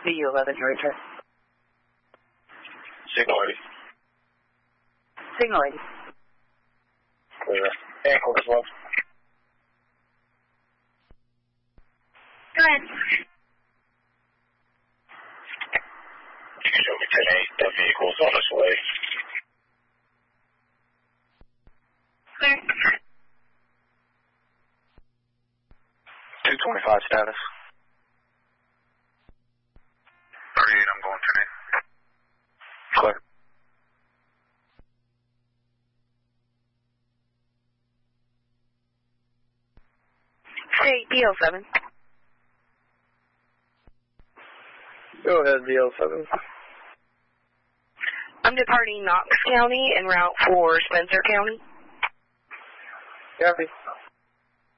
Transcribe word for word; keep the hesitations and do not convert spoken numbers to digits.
B U eleven, your return. Signal eighty. Signal eighty. Clear. Ankle as well. Go ahead. You can show me ten eight. That vehicle's on its way. Clear. two twenty-five status. thirty-eight, I'm going ten eight. Clear. Hey, D L seven. Go ahead, D L seven. I'm departing Knox County en route for Spencer County. Copy.